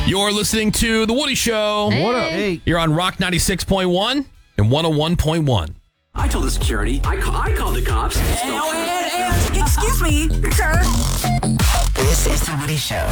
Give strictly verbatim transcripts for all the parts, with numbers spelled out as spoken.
You're listening to The Woody Show. Hey. What up? Hey. You're on Rock ninety-six point one and one oh one point one. I told the security. I, call, I called the cops. Oh, and, and, excuse me, sir. This is The Woody Show.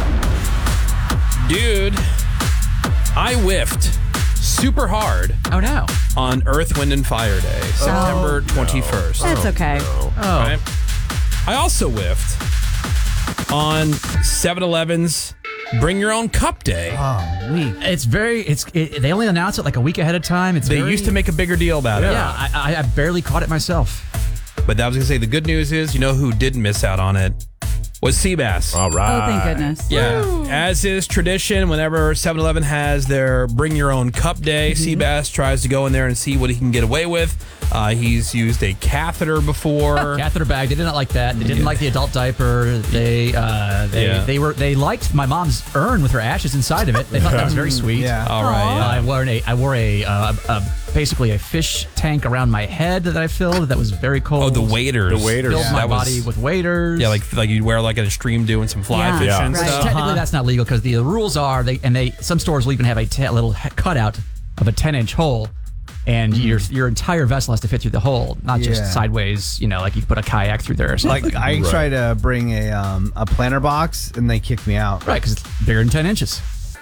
Dude, I whiffed super hard Oh, no. on Earth, Wind, and Fire Day, September twenty-first. That's okay. Oh. Right? I also whiffed on seven eleven's Bring Your Own Cup Day. Oh, we. It's very, it's. It, they only announce it like a week ahead of time. It's They very, used to make a bigger deal about it. Yeah, I, I, I barely caught it myself. But I was going to say, the good news is, you know who didn't miss out on it? Was Seabass. All right. Oh, thank goodness. Yeah. As is tradition, whenever seven eleven has their Bring Your Own Cup Day, Seabass tries to go in there and see what he can get away with. Uh, he's used a catheter before. Catheter bag. They did not like that. They didn't like the adult diaper. They, uh, they, Yeah. they were, they liked my mom's urn with her ashes inside of it. They thought that was very sweet. Yeah. All right. Uh, yeah. I wore a, I wore a, uh, a, basically a fish tank around my head that I filled. That was very cold. Oh, the waders. The waders. Filled Yeah. my That was- body with waders. Yeah, like like you'd wear like an extreme doing some fly Yeah. fishing Yeah. and Right. stuff. Technically, that's not legal because the rules are they and they some stores will even have a te- little he- cutout of a ten inch hole, and your your entire vessel has to fit through the hole, not Yeah. just sideways. You know, like you could put a kayak through there or something. Like, I tried to bring a um, a planter box, and they kicked me out. Right, because it's bigger than ten inches.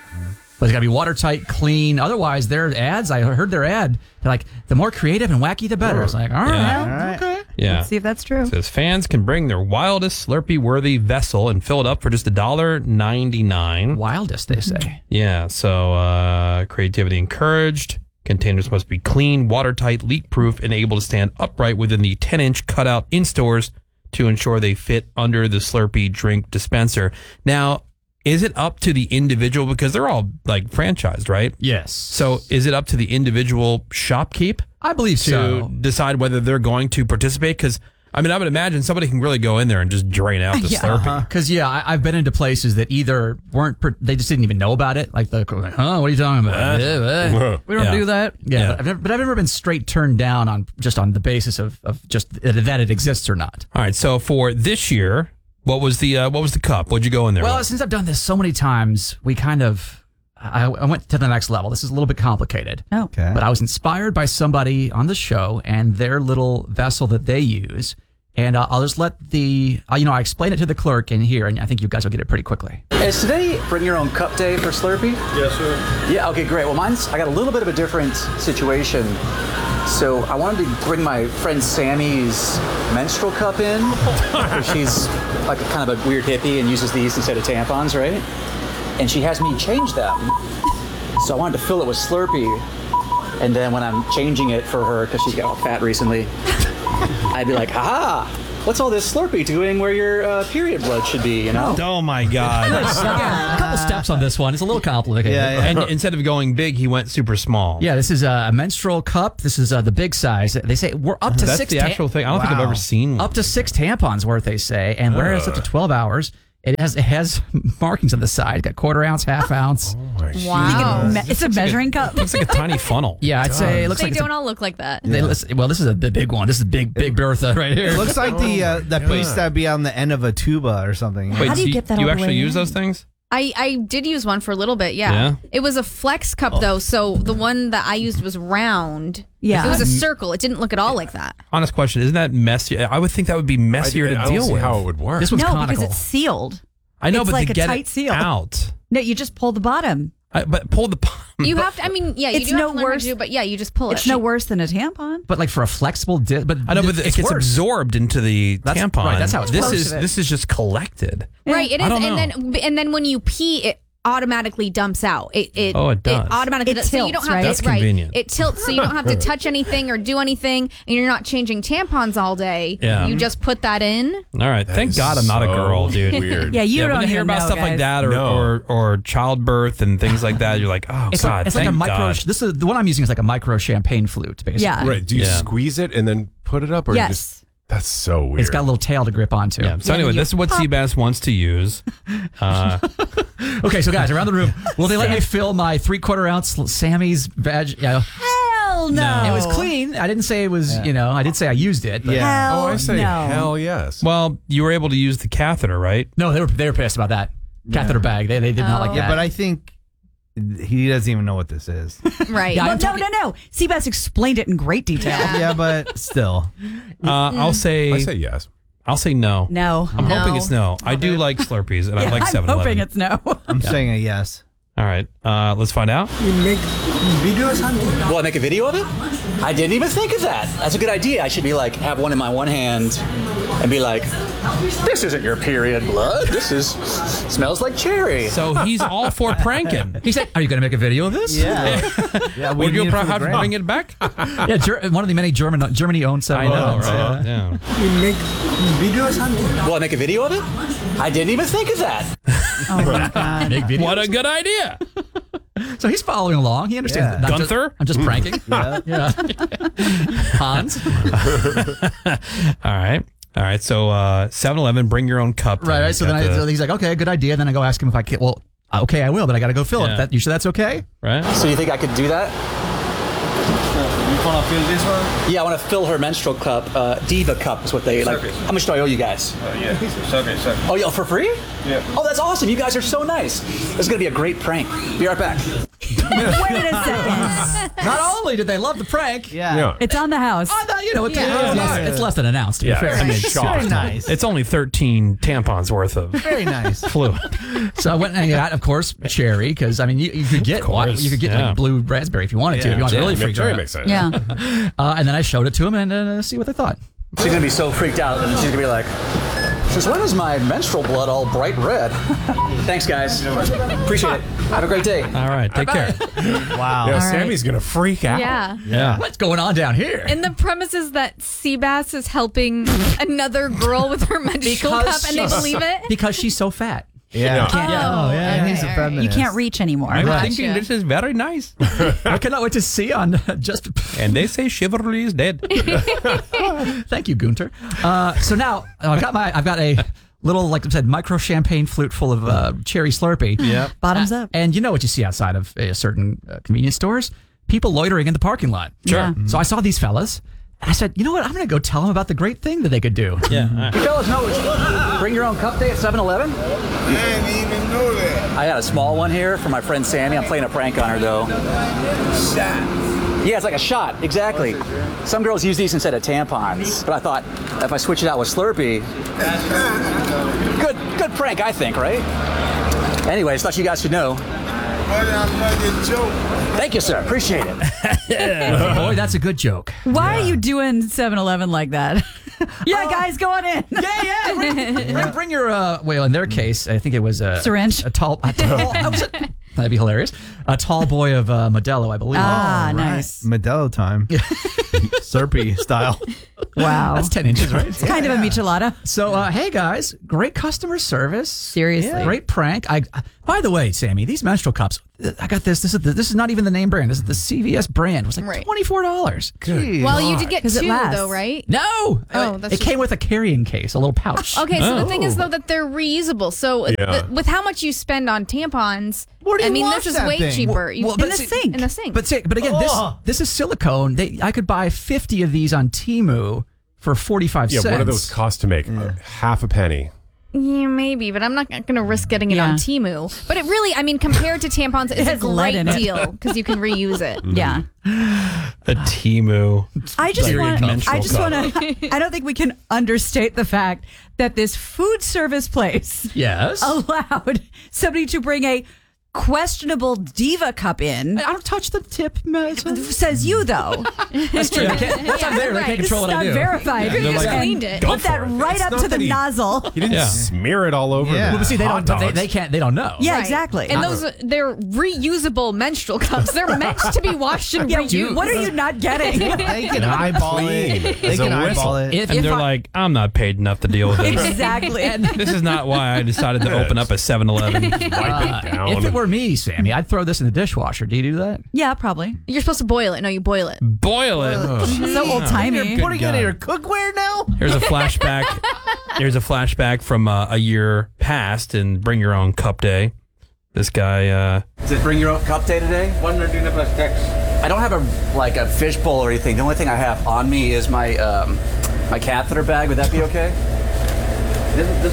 But it's got to be watertight, clean. Otherwise, their ads, I heard their ad, they're like, the more creative and wacky, the better. It's like, all right, Yeah. All right. okay. Yeah. Let's see if that's true. Says fans can bring their wildest Slurpee-worthy vessel and fill it up for just one dollar ninety-nine. Wildest, they say. Yeah, so uh, creativity encouraged. Containers must be clean, watertight, leak-proof, and able to stand upright within the ten inch cutout in stores to ensure they fit under the Slurpee drink dispenser. Now, is it up to the individual, because they're all like franchised, right? Yes. So is it up to the individual shopkeep I believe to so. decide whether they're going to participate? Because, I mean, I would imagine somebody can really go in there and just drain out the Slurpee. Because, yeah, I, I've been into places that either weren't, per, they just didn't even know about it. Like, the, huh, what are you talking about? Uh, Eh, eh. we don't yeah. do that. Yeah, Yeah. But, I've never, but I've never been straight turned down on just on the basis of, of just that it exists or not. All right, so for this year, what was the uh, what was the cup? What'd you go in there Well, with? since I've done this so many times, we kind of, I, I went to the next level. This is a little bit complicated. Oh. Okay. But I was inspired by somebody on the show and their little vessel that they use. And uh, I'll just let the, uh, you know, I explain it to the clerk in here, and I think you guys will get it pretty quickly. Is today Bring Your Own Cup Day for Slurpee? Yes, sir. Yeah, okay, great. Well, mine's, I got a little bit of a different situation. So I wanted to bring my friend Sammy's menstrual cup in. Because she's like a kind of a weird hippie and uses these instead of tampons, right? And she has me change them. So I wanted to fill it with Slurpee. And then when I'm changing it for her, because she's got all fat recently, I'd be like, aha, what's all this Slurpee doing where your uh, period blood should be, you know? Oh my God! Again, a couple steps on this one. It's a little complicated. Yeah, yeah. And instead of going big, he went super small. Yeah, this is a menstrual cup. This is uh, the big size. They say we're up to that's six the ta- actual thing. I don't think I've Wow. ever seen one. up to six tampons worth. They say, and wear it up to twelve hours. It has it has markings on the side. Got quarter ounce, half ounce. Wow. Me- it's a measuring cup. Looks like a tiny funnel. Yeah, I'd say it looks They like it's a- don't all look like that. They listen, well, this is a the big one. This is big, big Bertha right here. It looks like the uh, that piece that'd be on the end of a tuba or something. Wait, How do you so get that you all the actually way use in? those things? I, I did use one for a little bit, yeah. Yeah? It was a flex cup, though, so the one that I used was round. Yeah. It was a circle. It didn't look at all like that. Honest question, isn't that messy? I would think that would be messier I, to I don't deal see with. how it would work. This one's No, conical. because it's sealed. I know, it's but like to a get tight it seal. out, No, you just pull the bottom. I, but pull the. You have to, I mean, yeah, you It's do no have to learn how worse- to do, but yeah, you just pull It's it. no worse than a tampon. but like for a flexible, di- but I know, but it it's gets worse. absorbed into the That's- tampon. right, that's how it's this supposed is. to be. This is just collected. Right, it I is, don't and know. then and then when you pee, it automatically dumps out. It, it Oh, it does. automatically It does. So you tilts, don't have right? to, That's right. convenient. It tilts, so you don't have to touch anything or do anything, and you're not changing tampons all day. Yeah. You just put that in. All right, thank is God I'm not a so girl, dude. Weird. Yeah, you yeah, don't when you hear even about know, stuff like guys. that, or, No. or or childbirth and things like that, you're like, oh It's God, like it's like a thank micro. God. This is the one I'm using is like a micro champagne flute, basically. Yeah. Right. Do you Yeah. squeeze it and then put it up? Or you Yes. just, that's so weird. It's got a little tail to grip onto. Yeah. So Yeah, anyway, you this is what pop. Seabass wants to use. Uh, Okay, so guys, around the room, will they let me fill my three quarter ounce Sammy's vag? Yeah, Hell no. it was clean. I didn't say it was. You know, I did say I used it. But Yeah. Hell oh, I say no. hell yes. well, you were able to use the catheter, right? No, they were they were pissed about that. catheter bag. They, they did not like Oh. that. Yeah, but I think he doesn't even know what this is. Right. Yeah, Well, I'm no, talking- no, no. Seabass explained it in great detail. Yeah, but still. Uh, I'll say, I say yes. I'll say no. No. I'm No. hoping it's no. I do like Slurpees, and I like I'm seven hoping eleven. it's no. I'm saying a yes. All right, uh, let's find out. Will I make a video of it? I didn't even think of that. That's a good idea. I should be like, have one in my one hand and be like, this isn't your period blood. This is, smells like cherry. So he's all for pranking. he said, "Are you going to make a video of this?" Yeah. yeah, Would you need it for the have to gram. bring it back? yeah. Ger- one of the many German Germany-owned seven I know, elevens. right? Yeah. Will I make a video of it? I didn't even think of that. Oh my god. Big video. What a good idea. So he's following along. He understands. Yeah. that not just- Gunther? I'm just pranking. Yeah. yeah. Hans. All right. All right. So uh, seven eleven, bring your own cup. Right. right. So then Got I, the- so he's like, okay, good idea. Then I go ask him if I can. Well, okay, I will, but I got to go fill Yeah. it. That, you sure that's okay? right? So you think I could do that? You want to fill this one? Yeah, I want to fill her menstrual cup. Uh, Diva cup is what they like. Service. How much do I owe you guys? Uh, yeah, sorry, sorry. Oh, yeah, for free? Yeah. Oh, that's awesome. You guys are so nice. This is going to be a great prank. Be right back. Wait a second. Not only did they love the prank, Yeah. Yeah. It's on the house. oh, no, you know, it's, Yeah. it's, less, it's less than announced. To Yeah. be fair. I mean, Very shocked. nice. It's only thirteen tampons worth of Very nice. fluid. So I went and got, of course, cherry because I mean, you, you could get course, you could get yeah. like blue raspberry if you wanted to. Yeah. If you wanted to Yeah, really Yeah, freak cherry out. makes sense. Yeah. Uh, and then I showed it to him and uh, see what they thought. She's going to be so freaked out, and she's going to be like, since when is my menstrual blood all bright red? Thanks, guys. Appreciate it. Have a great day. All right. Take care. Wow. Yeah, right. Sammy's gonna freak out. Yeah. Yeah. What's going on down here? And the premise is that Seabass is helping another girl with her menstrual cup, and they she's- believe it. Because she's so fat. Yeah. Oh, yeah, yeah, he's a okay, all right. feminist. You can't reach anymore. I'm Right. thinking this is very nice. I cannot wait to see on just. And they say chivalry is dead. Thank you, Gunter. Uh, so now I've got my I've got a little, like I said, micro champagne flute full of uh, cherry Slurpee. Yeah. Bottoms up. And you know what you see outside of uh, certain uh, convenience stores? People loitering in the parking lot. Sure. Yeah. So I saw these fellas. And I said, you know what? I'm going to go tell them about the great thing that they could do. Yeah. You fellas know it's bring your own cup day at seven eleven? I didn't even know that. I got a small one here for my friend Sammy. I'm playing a prank on her, though. Shot. Yeah, it's like a shot, exactly. Some girls use these instead of tampons, but I thought if I switch it out with Slurpee, good, good prank, I think, right? Anyways, thought you guys should know. What another joke. Thank you, sir. Appreciate it. Boy, that's a good joke. Why are you doing seven eleven like that? yeah, guys, go on in. Yeah, yeah. Bring, bring, bring your, uh, well, in their case, I think it was a Syringe? A tall, a tall I was a- that'd be hilarious. A tall boy of uh, Modelo, I believe. Ah, nice. Modelo time. Slurpee style. Wow. That's ten inches, right? It's kind of a michelada. So, uh, hey guys, great customer service. Seriously. Great prank. I, by the way, Sammy, these menstrual cups, I got this. This is the, this is not even the name brand. This is the C V S brand. It was like Right. twenty-four dollars. Jeez. Well, you did get 'Cause it two, lasts. though, right? No. Oh, Uh, that's it just- came with a carrying case, a little pouch. Okay, so the thing is Oh. though that they're reusable. So Yeah. th- with how much you spend on tampons, Where do I you mean wash this is that way thing? cheaper. You- Well, in but the see- sink. In the sink. But see, but again, this Oh. this is silicone. They I could buy fifty of these on Temu for forty-five Yeah, cents. what do those cost to make? Uh, half a penny. Yeah, maybe, but I'm not going to risk getting it Yeah. on Temu. But it really, I mean, compared to tampons, it's a has lead great in it. deal because you can reuse it. Yeah. A Timu. I just Period want. menstrual I just cup. want to. I don't think we can understate the fact that this food service place Yes. allowed somebody to bring a questionable diva cup in. I don't touch the tip. man. Says you though. That's true. They can't, once I'm there, they right. can't This control is what I not do. verified. You they're just like, cleaned it. Put that for it. right It's up not to the that he- nozzle. He didn't Yeah. smear it all over. Yeah. the Well, but see, they hot don't. They, dogs. they can't. They don't know. Yeah, Right. exactly. And those are- they're reusable menstrual cups. They're meant to be washed and Yeah, reused. what are you not getting? They can eyeball Clean. it. They As a can eyeball whistle. it. If, And if they're I- like, I'm not paid enough to deal with it. exactly. And This is not why I decided to open up a seven eleven. Wipe it down. if it were me, Sammy, I'd throw this in the dishwasher. Do you do that? yeah, probably. You're supposed to boil it. No, you boil it. Boil it. So old timey. Putting it God. in your cookware now? Here's a flashback. Here's a flashback from uh, a year past in Bring Your Own Cup Day. This guy, uh, Is it bring your own cup day today? One not in a plastic. I don't have a like a fish bowl or anything. The only thing I have on me is my um, my catheter bag. Would that be okay? This, this one?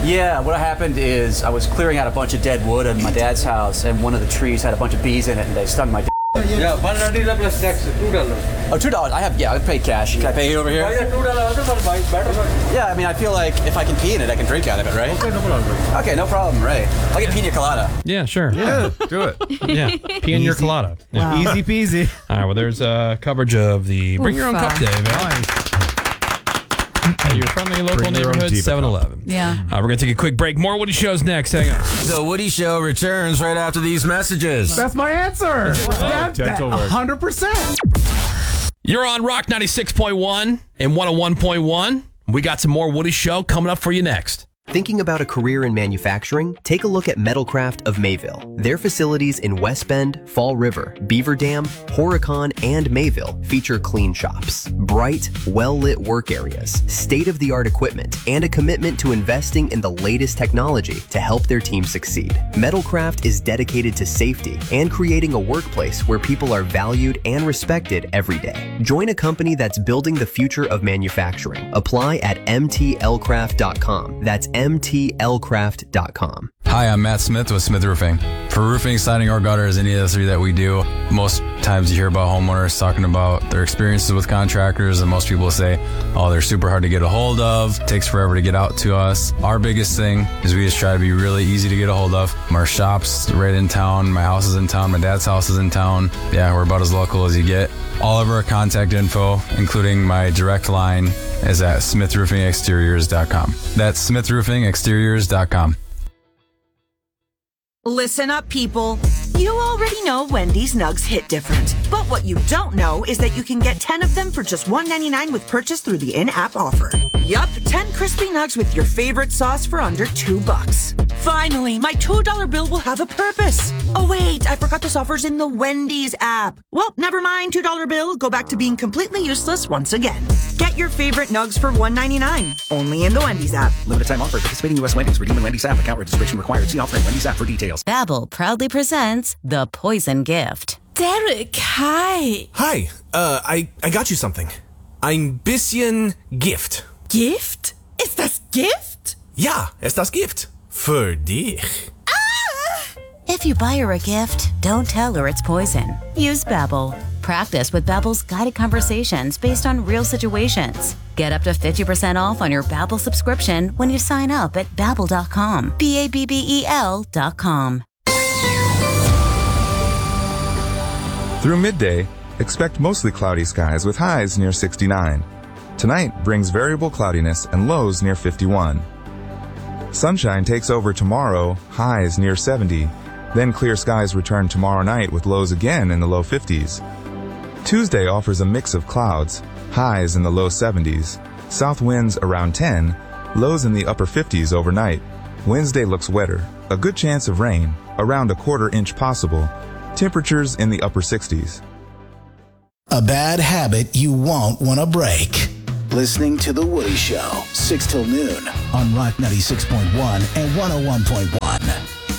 Yeah, what happened is I was clearing out a bunch of dead wood in my dad's house, and one of the trees had a bunch of bees in it, and they stung my d. Yeah, one ninety plus tax, two dollars. Oh, two dollars. I have, yeah, I paid cash. Can I pay you over here? Yeah, two dollars. Better. Yeah, I mean, I feel like if I can pee in it, I can drink out of it, right? Okay, no problem. Okay, no problem, right. I'll get pina colada. Yeah, sure. Yeah, do it. Yeah, pee in your colada. Yeah. Easy peasy. All right, well, there's uh, coverage of the Bring Your Own Cup Day event at your friendly local Bring your own neighborhood Diva seven eleven. Yeah. Uh, we're going to take a quick break. More Woody Shows next. Hang on. The Woody Show returns right after these messages. That's my answer. That, Dental one work. hundred percent. You're on Rock ninety-six point one and one oh one point one. We got some more Woody Show coming up for you next. Thinking about a career in manufacturing? Take a look at Metalcraft of Mayville. Their facilities in West Bend, Fall River, Beaver Dam, Horicon, and Mayville feature clean shops, bright, well-lit work areas, state-of-the-art equipment, and a commitment to investing in the latest technology to help their team succeed. Metalcraft is dedicated to safety and creating a workplace where people are valued and respected every day. Join a company that's building the future of manufacturing. Apply at m t l craft dot com. That's m t l craft dot com. Hi, I'm Matt Smith with Smith Roofing. For roofing, siding, or gutters, any of the three that we do, most times you hear about homeowners talking about their experiences with contractors, and most people say, oh, they're super hard to get a hold of, takes forever to get out to us. Our biggest thing is we just try to be really easy to get a hold of. Our shop's right in town, my house is in town, my dad's house is in town. Yeah, we're about as local as you get. All of our contact info, including my direct line, is at smith roofing exteriors dot com. That's smith roofing exteriors dot com. Listen up, people. You already know Wendy's nugs hit different. But what you don't know is that you can get ten of them for just one ninety-nine with purchase through the in-app offer. Yup, ten crispy nugs with your favorite sauce for under two bucks. Finally, my two dollar bill will have a purpose. Oh wait, I forgot this offer's in the Wendy's app. Well, never mind, two dollar bill. Go back to being completely useless once again. Get your favorite nugs for one ninety-nine. Only in the Wendy's app. Limited time offer. Participating U S Wendy's. Redeem in Wendy's app. Account registration required. See offer in Wendy's app for details. Babbel proudly presents The Poison Gift. Derek, hi. Hi. Uh, I, I got you something. Ein bisschen Gift. Gift? Ist das Gift? Ja, ist das Gift. Für dich. If you buy her a gift, don't tell her it's poison. Use Babbel. Practice with Babbel's guided conversations based on real situations. Get up to fifty percent off on your Babbel subscription when you sign up at babbel dot com. B A B B E L dot com. Through midday, expect mostly cloudy skies with highs near sixty-nine. Tonight brings variable cloudiness and lows near fifty-one. Sunshine takes over tomorrow, highs near seventy. Then clear skies return tomorrow night with lows again in the low fifties. Tuesday offers a mix of clouds, highs in the low seventies, south winds around ten, lows in the upper fifties overnight. Wednesday looks wetter, a good chance of rain, around a quarter inch possible, temperatures in the upper sixties. A bad habit you won't want to break. Listening to The Woody Show, six till noon on Rock ninety-six point one and one oh one point one.